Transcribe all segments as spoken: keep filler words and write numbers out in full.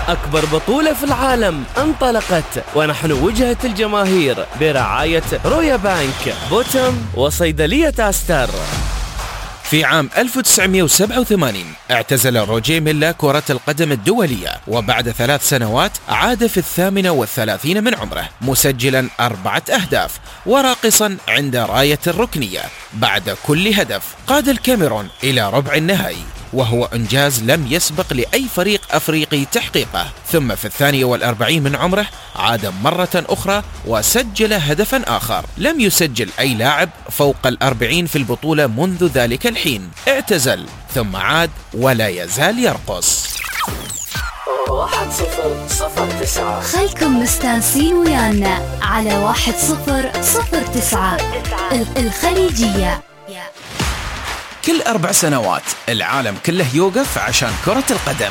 أكبر بطولة في العالم انطلقت، ونحن وجهة الجماهير برعاية رويا بانك، بوتم، وصيدلية آستر. في عام ألف وتسعمئة وسبعة وثمانين اعتزل روجيه ميلا كرة القدم الدولية، وبعد ثلاث سنوات عاد في الثامنة والثلاثين من عمره مسجلا أربعة أهداف وراقصا عند راية الركنية. بعد كل هدف قاد الكاميرون إلى ربع النهائي، وهو إنجاز لم يسبق لأي فريق أفريقي تحقيقه. ثم في الثانية والأربعين من عمره عاد مرة أخرى وسجل هدفا آخر. لم يسجل أي لاعب فوق الأربعين في البطولة منذ ذلك الحين. اعتزل ثم عاد ولا يزال يرقص. واحد صفر صفر تسعة. خلكم مستانسين ويانا على واحد صفر صفر تسعة الخليجية. كل أربع سنوات العالم كله يوقف عشان كرة القدم.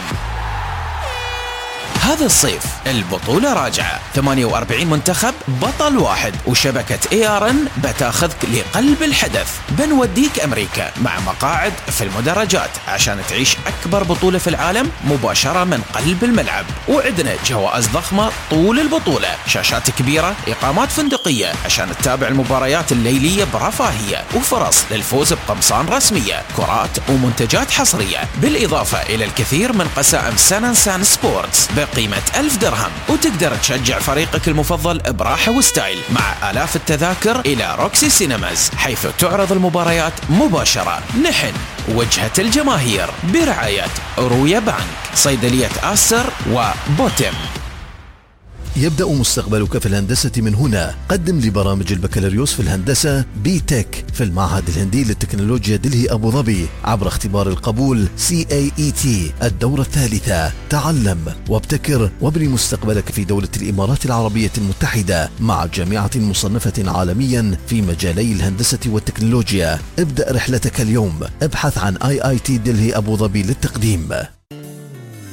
هذا الصيف البطولة راجعة، ثمانية وأربعين منتخب بطل واحد، وشبكة اي ار ان بتاخذك لقلب الحدث. بنوديك أمريكا مع مقاعد في المدرجات عشان تعيش أكبر بطولة في العالم مباشرة من قلب الملعب، وعندنا جوائز ضخمة طول البطولة، شاشات كبيرة، إقامات فندقية عشان تتابع المباريات الليلية برفاهية، وفرص للفوز بقمصان رسمية، كرات ومنتجات حصرية، بالإضافة إلى الكثير من قسائم سان سان سبورتس قيمة ألف درهم، وتقدر تشجع فريقك المفضل براحة وستايل مع آلاف التذاكر إلى روكسي سينماز، حيث تعرض المباريات مباشرة. نحن وجهة الجماهير برعاية رويا بانك، صيدلية آستر، وبوتم. يبدأ مستقبلك في الهندسة من هنا. قدم لبرامج البكالوريوس في الهندسة بي تك في المعهد الهندي للتكنولوجيا دلهي أبو ظبي عبر اختبار القبول سي إيه إي تي الدورة الثالثة. تعلم وابتكر وابني مستقبلك في دولة الإمارات العربية المتحدة مع جامعة مصنفة عالميا في مجالي الهندسة والتكنولوجيا. ابدأ رحلتك اليوم. ابحث عن آي آي تي دلهي أبو ظبي للتقديم.